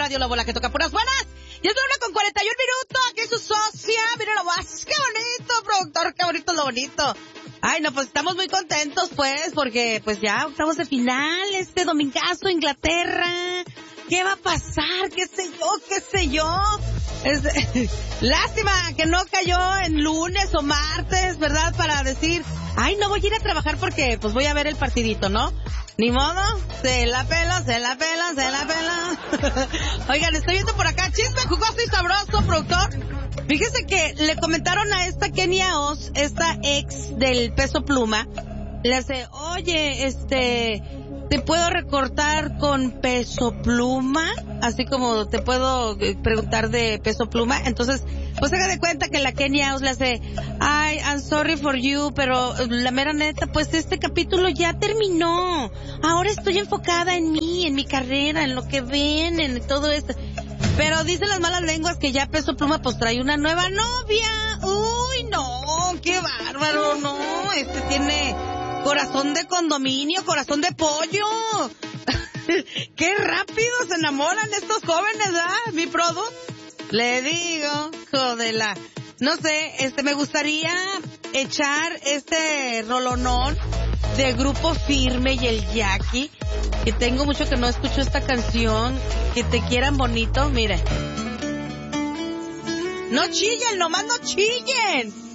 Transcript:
radio, la bola que toca puras buenas. Y es la 1:41 minutos, aquí su socia, mira lo más, qué bonito, productor, qué bonito lo bonito. Ay, no, pues estamos muy contentos, pues, porque pues ya octavos de final, domingazo, Inglaterra. ¿Qué va a pasar? ¿Qué sé yo? Lástima que no cayó en lunes o martes, ¿verdad? Para decir, ay, no voy a ir a trabajar porque pues voy a ver el partidito, ¿no? Ni modo, se la pela. Oigan, estoy viendo por acá, chisme jugoso y sabroso, productor. Fíjese que le comentaron a esta Kenia Oz, esta ex del Peso Pluma, le hace, oye, ¿te puedo recortar con Peso Pluma? Así como te puedo preguntar de Peso Pluma. Entonces, pues haga de cuenta que la Kenia Oz le hace, ay, I'm sorry for you, pero la mera neta, pues este capítulo ya terminó. Ahora estoy enfocada en mí, en mi carrera, en lo que ven, en todo esto. Pero dicen las malas lenguas que ya Peso Pluma pues trae una nueva novia. Uy, no, qué bárbaro, no. Tiene corazón de condominio, corazón de pollo. Qué rápido se enamoran estos jóvenes, ¿verdad? Mi produ. Le digo, jodela. No sé, me gustaría echar rolonón de Grupo Firme y el Jackie, que tengo mucho que no escucho esta canción, que te quieran bonito, mire. No chillen, nomás no chillen.